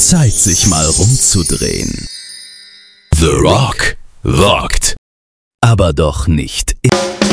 Zeit, sich mal rumzudrehen. The Rock rockt. Aber doch nicht